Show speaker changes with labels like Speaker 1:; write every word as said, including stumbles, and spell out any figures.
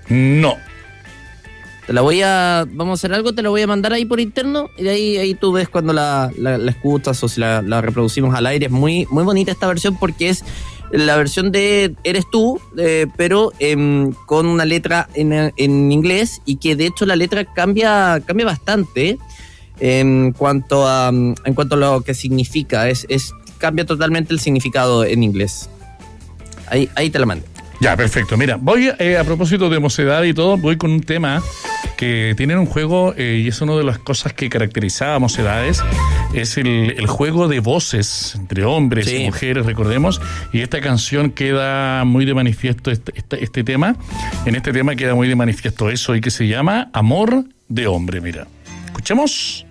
Speaker 1: No.
Speaker 2: Te la voy a... Vamos a hacer algo, te la voy a mandar ahí por interno y de ahí, ahí tú ves cuando la, la, la escuchas o si la, la reproducimos al aire. Es muy, muy bonita esta versión porque es la versión de Eres tú, eh, pero eh, con una letra en, en inglés y que de hecho la letra cambia, cambia bastante en cuanto a, en cuanto a lo que significa. Es, es, cambia totalmente el significado en inglés. Ahí, ahí te la mando.
Speaker 1: Ya, perfecto. Mira, voy eh, a propósito de mocedad y todo, voy con un tema que tienen un juego eh, y es una de las cosas que caracterizaba a Mocedades, es el, el juego de voces entre hombres sí. y mujeres, recordemos, y esta canción queda muy de manifiesto, este, este, este tema, en este tema queda muy de manifiesto eso y que se llama Amor de Hombre. Mira, escuchemos.